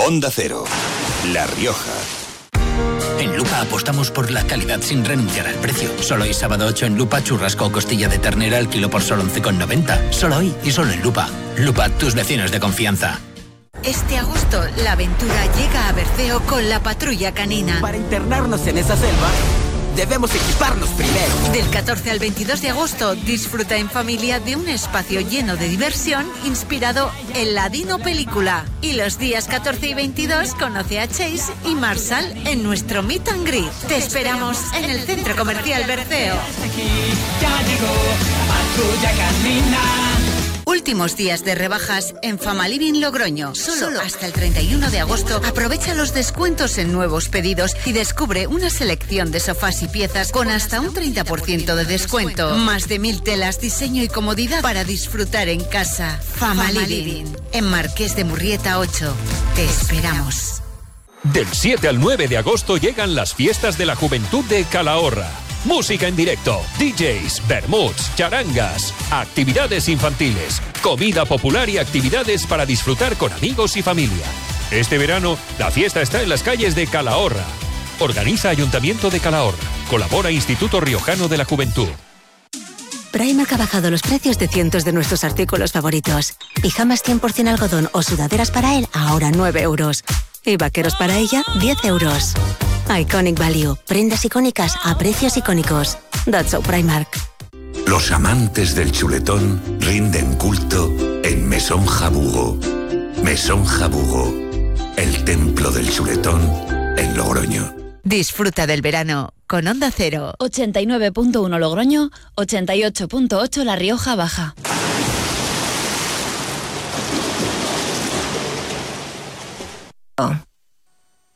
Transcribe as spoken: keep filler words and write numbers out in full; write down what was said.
Onda Cero, La Rioja. En Lupa apostamos por la calidad sin renunciar al precio. Solo hoy sábado ocho en Lupa, churrasco o costilla de ternera al kilo por solo once con noventa. Solo hoy y solo en Lupa. Lupa, tus vecinos de confianza. Este agosto, la aventura llega a Berceo con la patrulla canina. Para internarnos en esa selva, debemos equiparnos primero. Del catorce al veintidós de agosto, disfruta en familia de un espacio lleno de diversión inspirado en la Dino película. Y los días catorce y veintidós conoce a Chase y Marshall en nuestro Meet and Greet. Te esperamos en el Centro Comercial Berceo. Últimos días de rebajas en Famaliving Logroño. Solo, Solo hasta el treinta y uno de agosto aprovecha los descuentos en nuevos pedidos y descubre una selección de sofás y piezas con hasta un treinta por ciento de descuento. Más de mil telas, diseño y comodidad para disfrutar en casa. Famaliving, en Marqués de Murrieta ocho. Te esperamos. Del siete al nueve de agosto llegan las fiestas de la juventud de Calahorra. Música en directo, D Js, vermuts, charangas, actividades infantiles, comida popular y actividades para disfrutar con amigos y familia. Este verano, la fiesta está en las calles de Calahorra. Organiza Ayuntamiento de Calahorra. Colabora Instituto Riojano de la Juventud. Primark ha bajado los precios de cientos de nuestros artículos favoritos. Pijamas cien por ciento algodón o sudaderas para él, ahora nueve euros. Y vaqueros para ella, diez euros. Iconic Value. Prendas icónicas a precios icónicos. That's so Primark. Los amantes del chuletón rinden culto en Mesón Jabugo. Mesón Jabugo, el templo del chuletón en Logroño. Disfruta del verano con Onda Cero. ochenta y nueve punto uno Logroño, ochenta y ocho punto ocho La Rioja Baja. Oh.